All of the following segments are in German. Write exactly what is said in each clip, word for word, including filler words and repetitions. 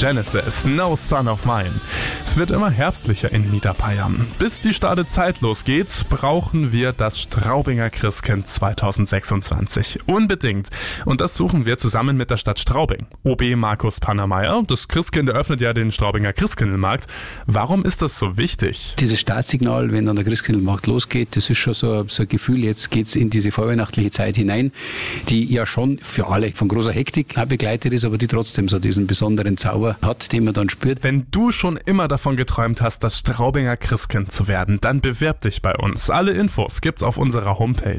Genesis, No Son of Mine. Es wird immer herbstlicher in Niederbayern. Bis die Stadezeit losgeht, brauchen wir das Straubinger Christkind zweitausendsechsundzwanzig. Unbedingt. Und das suchen wir zusammen mit der Stadt Straubing. O B Markus Pannermeier, das Christkind eröffnet ja den Straubinger Christkindlmarkt. Warum ist das so wichtig? Dieses Startsignal, wenn dann der Christkindlmarkt losgeht, das ist schon so, so ein Gefühl, jetzt geht's in diese vorweihnachtliche Zeit hinein, die ja schon für alle von großer Hektik auch begleitet ist, aber die trotzdem so diesen besonderen Zauber hat, den man dann spürt. Wenn du schon immer davon geträumt hast, das Straubinger Christkind zu werden, dann bewirb dich bei uns. Alle Infos gibt's auf unserer Homepage.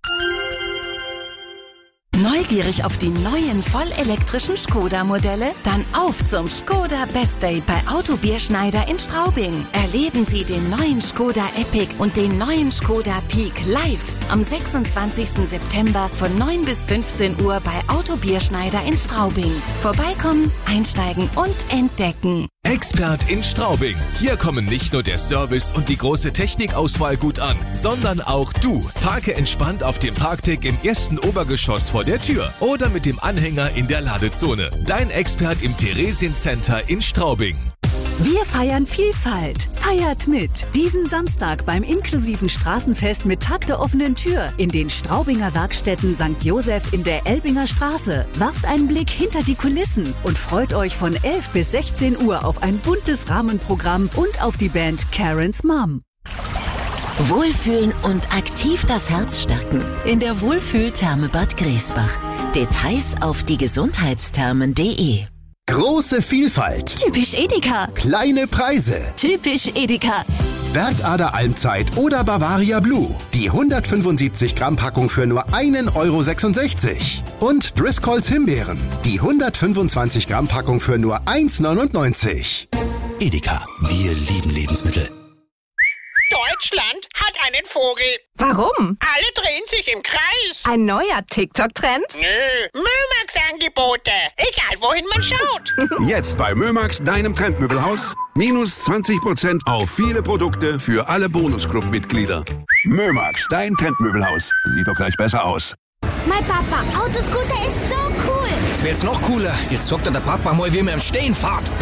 Neugierig auf die neuen vollelektrischen Skoda-Modelle? Dann auf zum Skoda Best Day bei Auto Bierschneider in Straubing. Erleben Sie den neuen Skoda Epic und den neuen Skoda Peak live am sechsundzwanzigsten September von neun bis fünfzehn Uhr bei Auto Bierschneider in Straubing. Vorbeikommen, einsteigen und entdecken. Expert in Straubing. Hier kommen nicht nur der Service und die große Technikauswahl gut an, sondern auch du. Parke entspannt auf dem Parkdeck im ersten Obergeschoss vor der Tür oder mit dem Anhänger in der Ladezone. Dein Expert im Theresiencenter in Straubing. Wir feiern Vielfalt. Feiert mit. Diesen Samstag beim inklusiven Straßenfest mit Tag der offenen Tür in den Straubinger Werkstätten Sankt Josef in der Elbinger Straße. Werft einen Blick hinter die Kulissen und freut euch von elf bis sechzehn Uhr auf ein buntes Rahmenprogramm und auf die Band Karen's Mom. Wohlfühlen und aktiv das Herz stärken in der Wohlfühltherme Bad Griesbach. Details auf diegesundheitsthermen punkt de. Große Vielfalt. Typisch Edeka. Kleine Preise. Typisch Edeka. Bergader Almzeit oder Bavaria Blue. Die hundertfünfundsiebzig Gramm Packung für nur einen Euro sechsundsechzig. Und Driscolls Himbeeren. Die hundertfünfundzwanzig Gramm Packung für nur eins neunundneunzig. Edeka, wir lieben Lebensmittel. Deutschland hat einen Vogel. Warum? Alle drehen sich im Kreis. Ein neuer TikTok-Trend? Nö, Mömax-Angebote. Egal, wohin man schaut. Jetzt bei Mömax, deinem Trendmöbelhaus. Minus zwanzig Prozent auf viele Produkte für alle Bonusclub-Mitglieder. Mömax, dein Trendmöbelhaus. Sieht doch gleich besser aus. Mein Papa, Autoscooter ist so cool. Jetzt wird's noch cooler. Jetzt sagt er der Papa mal, wie man im Stehen fährt.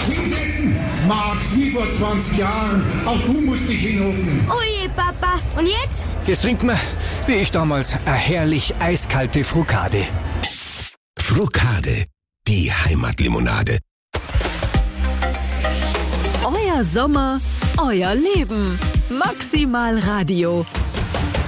Max, wie vor zwanzig Jahren. Auch du musst dich hinhocken. Oh je, Papa. Und jetzt? Jetzt trinkt man, wie ich damals, eine herrlich eiskalte Frukade. Frukade, die Heimatlimonade. Euer Sommer, euer Leben. Maximal Radio.